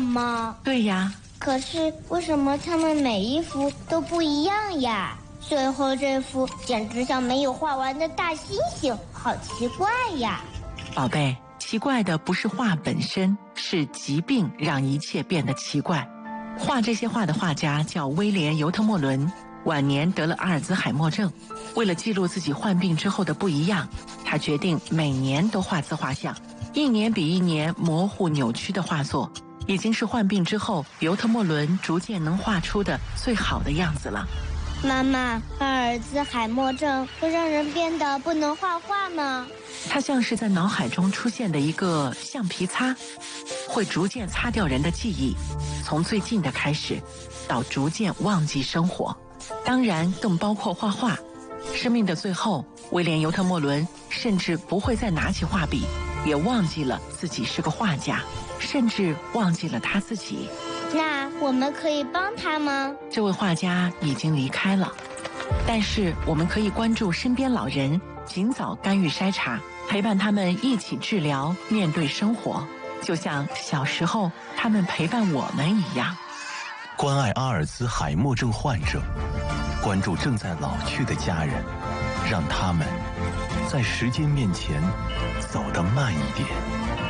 吗？ 对呀。 可是为什么他们每一幅都不一样呀？最后这幅简直像没有画完的大猩猩，好奇怪呀！ 宝贝，奇怪的不是画本身，是疾病让一切变得奇怪。画这些画的画家叫威廉·尤特莫伦，晚年得了阿尔兹海默症。为了记录自己患病之后的不一样，他决定每年都画自画像，一年比一年模糊扭曲的画作，已经是患病之后尤特莫伦逐渐能画出的最好的样子了。 妈妈，阿尔兹海默症会让人变得不能画画吗？ 它像是在脑海中出现的一个橡皮擦，会逐渐擦掉人的记忆，从最近的开始，到逐渐忘记生活，当然更包括画画。生命的最后，威廉·尤特莫伦甚至不会再拿起画笔，也忘记了自己是个画家，甚至忘记了他自己。 那我们可以帮他吗？ 这位画家已经离开了，但是我们可以关注身边老人，尽早干预筛查，陪伴他们一起治疗，面对生活，就像小时候他们陪伴我们一样。 关爱阿尔兹海默症患者，关注正在老去的家人，让他们在时间面前走得慢一点。